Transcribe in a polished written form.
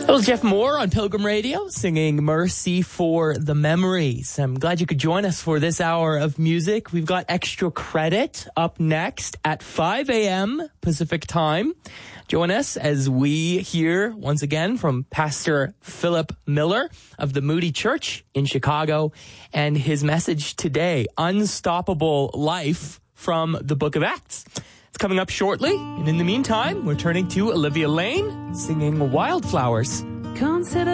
That was Jeff Moore on Pilgrim Radio singing Mercy for the Memories. I'm glad you could join us for this hour of music. We've got Extra Credit up next at 5 a.m. Pacific time. Join us as we hear once again from Pastor Philip Miller of the Moody Church in Chicago and his message today, Unstoppable Life from the Book of Acts. It's coming up shortly, and in the meantime, we're turning to Olivia Lane singing Wildflowers. Consider